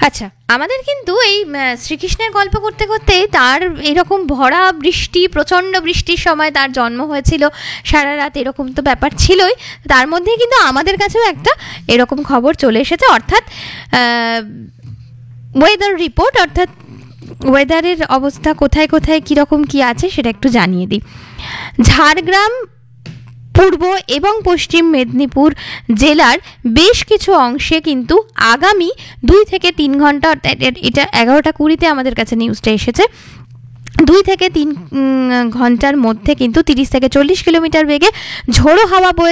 আচ্ছা, আমাদের কিন্তু এই শ্রীকৃষ্ণের গল্প করতে করতে তার এরকম ভরা বৃষ্টি, প্রচণ্ড বৃষ্টির সময় তার জন্ম হয়েছিল, সারা রাত এরকম তো ব্যাপার ছিলই। তার মধ্যেই কিন্তু আমাদের কাছেও একটা এরকম খবর চলে এসেছে, অর্থাৎ ওয়েদার রিপোর্ট, অর্থাৎ ওয়েদারের অবস্থা কোথায় কোথায় কীরকম কী আছে সেটা একটু জানিয়ে দিই। ঝাড়গ্রাম, পূর্ব এবং পশ্চিম মেদিনীপুর জেলার বেশ কিছু অংশে কিন্তু আগামী 2 থেকে 3 ঘন্টা, এটা 11:20 আমাদের কাছে নিউজটা এসেছে, 2 থেকে 3 ঘন্টার মধ্যে কিন্তু 30 থেকে 40 কিলোমিটার বেগে ঝোড়ো হাওয়া বয়ে